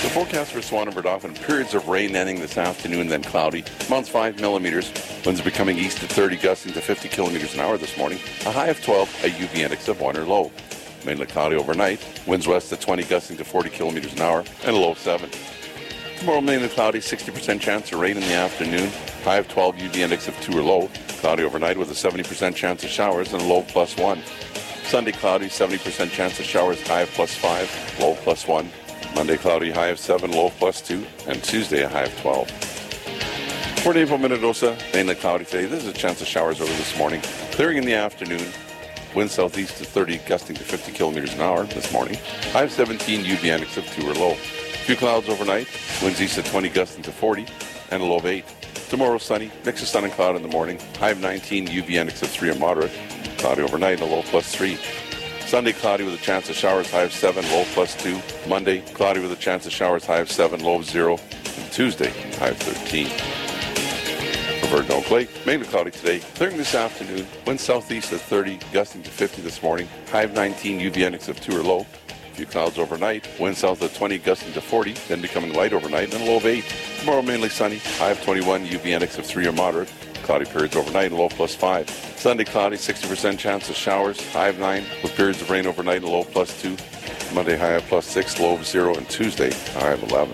The forecast for Swan and Verdofin, periods of rain ending this afternoon, then cloudy. Amounts 5 millimeters. Winds are becoming east at 30, gusting to 50 kilometers an hour this morning. A high of 12, a UV index of 1 or low. Mainly cloudy overnight. Winds west at 20, gusting to 40 kilometers an hour, and a low of 7. Tomorrow mainly cloudy, 60% chance of rain in the afternoon. High of 12, UV index of 2 or low. Cloudy overnight with a 70% chance of showers and a low of +1. Sunday cloudy, 70% chance of showers, high of +5, low of +1. Monday cloudy, high of 7, low of +2. And Tuesday a high of 12. For Naples, Minnedosa, mainly cloudy today. There's a chance of showers early this morning. Clearing in the afternoon. Wind southeast at 30, gusting to 50 kilometers an hour this morning. High of 17, UV index of 2 or low. Few clouds overnight. Winds east at 20, gusting to 40, and a low of 8. Tomorrow sunny, mix of sun and cloud in the morning. High of 19, UV index of 3 or moderate. Cloudy overnight, and a low of +3. Sunday cloudy with a chance of showers, high of 7, low of +2. Monday cloudy with a chance of showers, high of 7, low of 0. And Tuesday, high of 13. For Verdun Oak Lake, mainly cloudy today. Clearing this afternoon. Wind southeast at 30, gusting to 50 this morning. High of 19, UV index of 2 or low. Few clouds overnight. Wind south at 20, gusting to 40, then becoming light overnight, and a low of 8. Tomorrow mainly sunny. High of 21, UV index of 3 or moderate. Cloudy periods overnight, and low of +5. Sunday cloudy, 60% chance of showers. High of 9, with periods of rain overnight, and low of +2. Monday high of +6, low of 0, and Tuesday high of 11.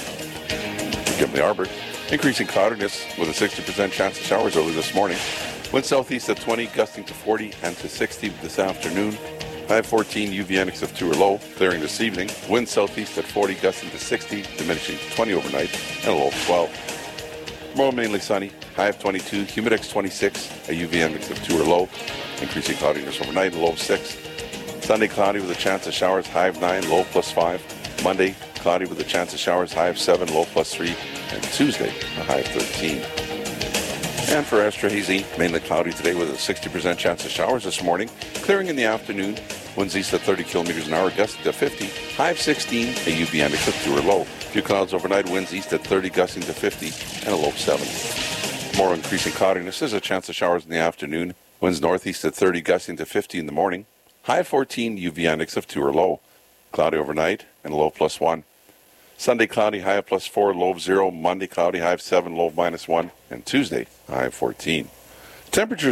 Give them the Arbor. Increasing cloudiness with a 60% chance of showers early this morning. Wind southeast at 20, gusting to 40 and to 60 this afternoon. High of 14, UV index of 2 or low. Clearing this evening. Wind southeast at 40, gusting to 60, diminishing to 20 overnight, and a low of 12. Tomorrow mainly sunny. High of 22, humidex 26, a UV index of 2 or low. Increasing cloudiness overnight, a low of 6. Sunday cloudy with a chance of showers, high of 9, low of +5. Monday cloudy with a chance of showers, high of 7, low of +3. And Tuesday, a high of 13. And for Esterhazy, mainly cloudy today with a 60% chance of showers this morning. Clearing in the afternoon. Winds east at 30 kilometers an hour, gusting to 50. High of 16, a UV index of 2 or low. Few clouds overnight, winds east at 30, gusting to 50, and a low of 7. More increasing cloudiness. There's a chance of showers in the afternoon. Winds northeast at 30, gusting to 50 in the morning. High of 14, UV index of 2 or low. Cloudy overnight, and a low of +1. Sunday cloudy, high of +4, low of 0. Monday cloudy, high of 7, low of -1. And Tuesday, high of 14. Temperatures